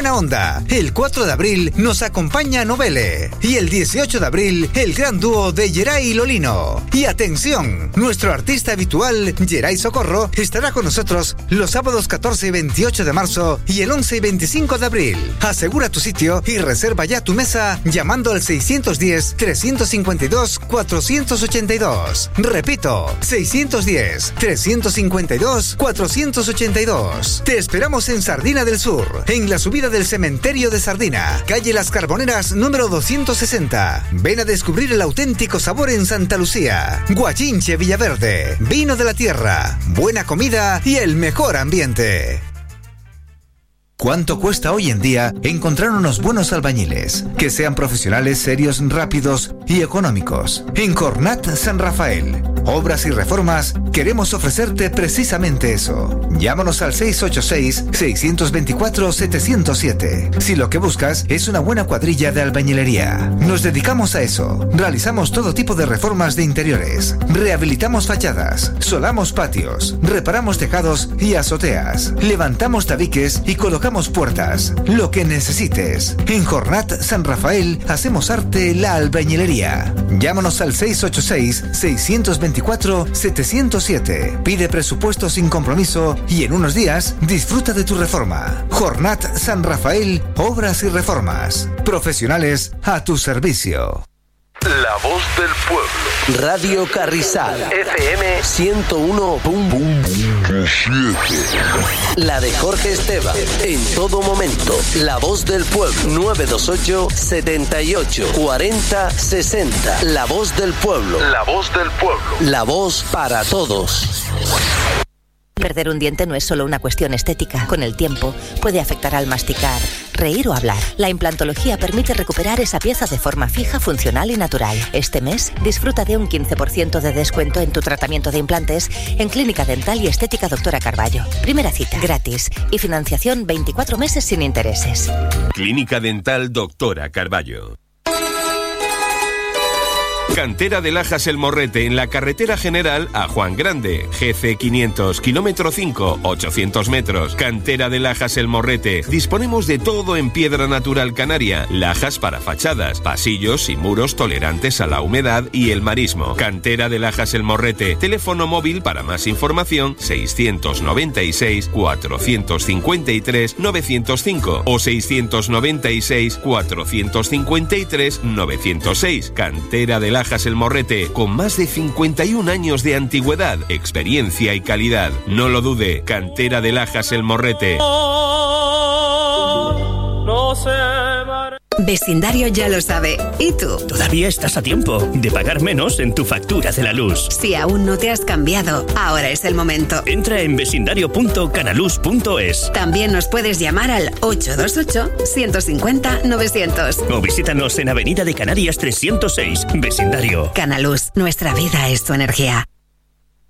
Buena Onda. El 4 de abril nos acompaña Novele. Y el 18 de abril, el gran dúo de Geray y Lolino. Y atención, nuestro artista habitual, Geray Socorro, estará con nosotros los sábados 14 y 28 de marzo y el 11 y 25 de abril. Asegura tu sitio y reserva ya tu mesa llamando al 610-352-482. Repito, 610-352-482. Te esperamos en Sardina del Sur, en la subida del cementerio de Sardina, calle Las Carboneras número 260. Ven a descubrir el auténtico sabor en Santa Lucía. Guachinche Villaverde, vino de la tierra, buena comida y el mejor ambiente. ¿Cuánto cuesta hoy en día encontrar unos buenos albañiles que sean profesionales, serios, rápidos y económicos? En Cornat San Rafael, Obras y Reformas, queremos ofrecerte precisamente eso. Llámanos al 686-624-707. Si lo que buscas es una buena cuadrilla de albañilería, nos dedicamos a eso. Realizamos todo tipo de reformas de interiores, rehabilitamos fachadas, solamos patios, reparamos tejados y azoteas, levantamos tabiques y colocamos puertas, lo que necesites. En Jornat San Rafael hacemos arte la albañilería. Llámanos al 686-624-707. Pide presupuesto sin compromiso y en unos días disfruta de tu reforma. Jornat San Rafael, Obras y Reformas. Profesionales a tu servicio. La voz del pueblo. Radio Carrizal. FM 101.7. La de Jorge Esteban. En todo momento. La voz del pueblo. 928 78 40 60. La voz del pueblo. La voz del pueblo. La voz para todos. Perder un diente no es solo una cuestión estética. Con el tiempo puede afectar al masticar, reír o hablar. La implantología permite recuperar esa pieza de forma fija, funcional y natural. Este mes disfruta de un 15% de descuento en tu tratamiento de implantes en Clínica Dental y Estética Doctora Carballo. Primera cita gratis y financiación 24 meses sin intereses. Clínica Dental Doctora Carballo. Cantera de Lajas El Morrete, en la carretera general a Juan Grande, GC 500, kilómetro 5, 800 metros. Cantera de Lajas El Morrete. Disponemos de todo en piedra natural canaria, lajas para fachadas, pasillos y muros tolerantes a la humedad y el marismo. Cantera de Lajas El Morrete. Teléfono móvil para más información 696 453 905 o 696 453 906. Cantera de Lajas El Morrete, con más de 51 años de antigüedad, experiencia y calidad. No lo dude, Cantera de Lajas El Morrete. Vecindario ya lo sabe. ¿Y tú? Todavía estás a tiempo de pagar menos en tu factura de la luz. Si aún no te has cambiado, ahora es el momento. Entra en vecindario.canaluz.es. También nos puedes llamar al 828-150-900. O visítanos en Avenida de Canarias 306, Vecindario. Canaluz, nuestra vida es tu energía.